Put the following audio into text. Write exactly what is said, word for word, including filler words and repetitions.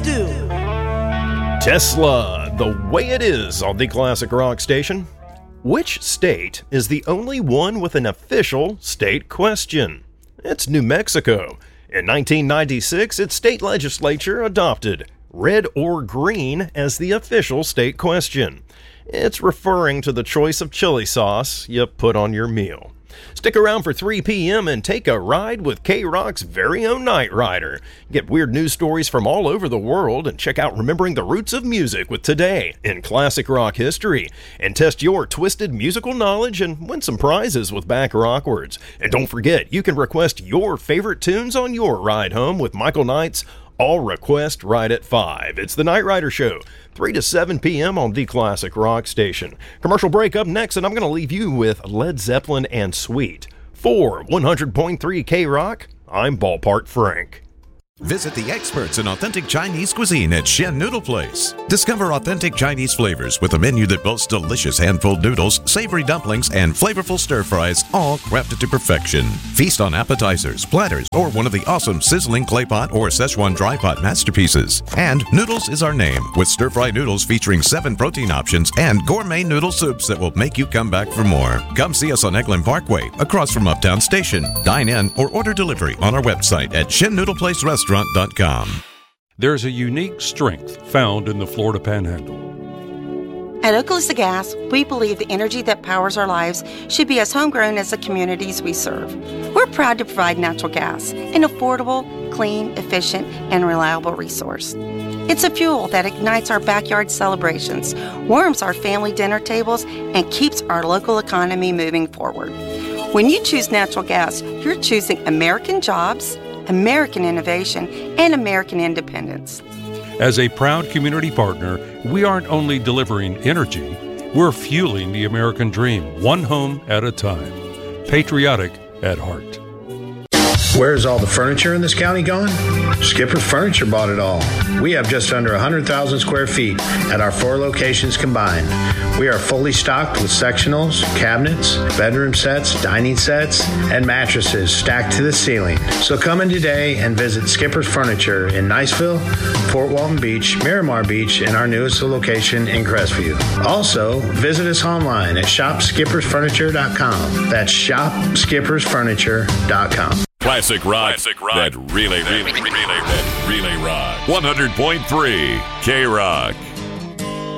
do. Tesla, the way it is on the Classic Rock Station. Which state is the only one with an official state question? It's New Mexico. In nineteen ninety-six, its state legislature adopted red or green as the official state question. It's referring to the choice of chili sauce you put on your meal. Stick around for three p.m. and take a ride with K-Rock's very own Night Rider. Get weird news stories from all over the world and check out Remembering the Roots of Music with Today in Classic Rock History. And test your twisted musical knowledge and win some prizes with Back Rockwards. And don't forget, you can request your favorite tunes on your ride home with Michael Knight's All Request Right at five. It's the Night Rider Show, three to seven p.m. on the Classic Rock Station. Commercial break up next, and I'm going to leave you with Led Zeppelin and Sweet. For one hundred point three K-Rock, I'm Ballpark Frank. Visit the experts in authentic Chinese cuisine at Shen Noodle Place. Discover authentic Chinese flavors with a menu that boasts delicious hand-pulled noodles, savory dumplings, and flavorful stir-fries, all crafted to perfection. Feast on appetizers, platters, or one of the awesome sizzling clay pot or Szechuan dry pot masterpieces. And Noodles is our name, with stir-fry noodles featuring seven protein options and gourmet noodle soups that will make you come back for more. Come see us on Eglin Parkway, across from Uptown Station. Dine in or order delivery on our website at Shen Noodle Place Restaurant. Restaurant dot com. There's a unique strength found in the Florida Panhandle. At Okaloosa Gas, we believe the energy that powers our lives should be as homegrown as the communities we serve. We're proud to provide natural gas, an affordable, clean, efficient, and reliable resource. It's a fuel that ignites our backyard celebrations, warms our family dinner tables, and keeps our local economy moving forward. When you choose natural gas, you're choosing American jobs, American innovation, and American independence. As a proud community partner, we aren't only delivering energy, we're fueling the American dream, one home at a time. Patriotic at heart. Where's all the furniture in this county gone? Skipper's Furniture bought it all. We have just under one hundred thousand square feet at our four locations combined. We are fully stocked with sectionals, cabinets, bedroom sets, dining sets, and mattresses stacked to the ceiling. So come in today and visit Skipper's Furniture in Niceville, Fort Walton Beach, Miramar Beach, and our newest location in Crestview. Also, visit us online at shop skippers furniture dot com. That's shop skippers furniture dot com. Classic rock, Classic rock, that really, really, really, that really rock. one hundred point three K-Rock.